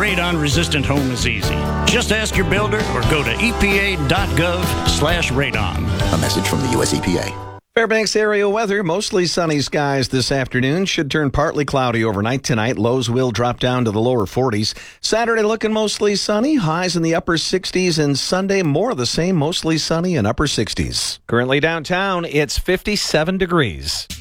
radon-resistant home is easy. Just ask your builder or go to epa.gov/radon. A message from the U.S. EPA. Fairbanks area weather, mostly sunny skies this afternoon. Should turn partly cloudy overnight tonight. Lows will drop down to the lower 40s. Saturday looking mostly sunny, highs in the upper 60s, and Sunday more of the same, mostly sunny and upper 60s. Currently downtown, it's 57 degrees.